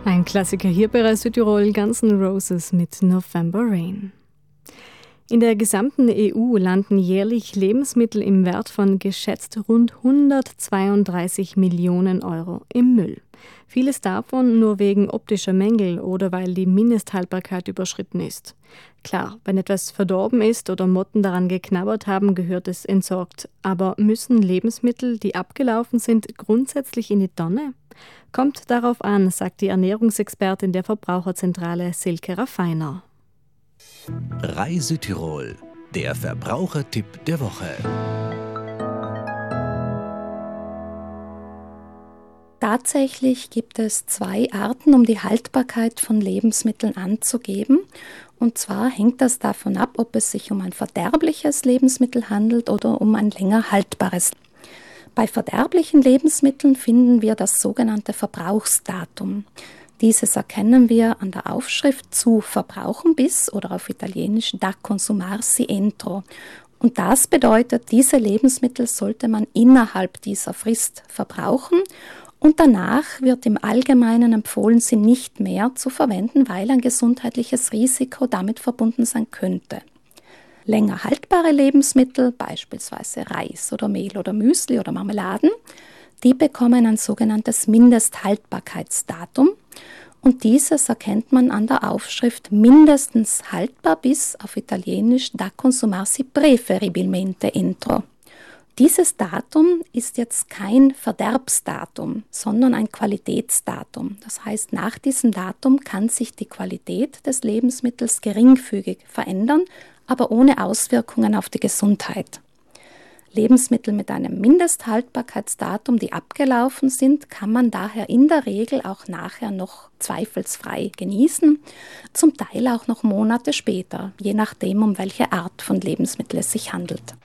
Ein Klassiker hier bei Südtirol, Guns N' Roses mit November Rain. In der gesamten EU landen jährlich Lebensmittel im Wert von geschätzt rund 132 Millionen Euro im Müll. Vieles davon nur wegen optischer Mängel oder weil die Mindesthaltbarkeit überschritten ist. Klar, wenn etwas verdorben ist oder Motten daran geknabbert haben, gehört es entsorgt. Aber müssen Lebensmittel, die abgelaufen sind, grundsätzlich in die Tonne? Kommt darauf an, sagt die Ernährungsexpertin der Verbraucherzentrale Silke Raffiner. RAI Südtirol, der Verbrauchertipp der Woche. Tatsächlich gibt es 2 Arten, um die Haltbarkeit von Lebensmitteln anzugeben. Und zwar hängt das davon ab, ob es sich um ein verderbliches Lebensmittel handelt oder um ein länger haltbares. Bei verderblichen Lebensmitteln finden wir das sogenannte Verbrauchsdatum. Dieses erkennen wir an der Aufschrift zu verbrauchen bis oder auf Italienisch da consumarsi entro. Und das bedeutet, diese Lebensmittel sollte man innerhalb dieser Frist verbrauchen und danach wird im Allgemeinen empfohlen, sie nicht mehr zu verwenden, weil ein gesundheitliches Risiko damit verbunden sein könnte. Länger haltbare Lebensmittel, beispielsweise Reis oder Mehl oder Müsli oder Marmeladen, die bekommen ein sogenanntes Mindesthaltbarkeitsdatum und dieses erkennt man an der Aufschrift mindestens haltbar bis auf Italienisch da consumarsi preferibilmente entro. Dieses Datum ist jetzt kein Verderbsdatum, sondern ein Qualitätsdatum. Das heißt, nach diesem Datum kann sich die Qualität des Lebensmittels geringfügig verändern, aber ohne Auswirkungen auf die Gesundheit. Lebensmittel mit einem Mindesthaltbarkeitsdatum, die abgelaufen sind, kann man daher in der Regel auch nachher noch zweifelsfrei genießen, zum Teil auch noch Monate später, je nachdem, um welche Art von Lebensmittel es sich handelt.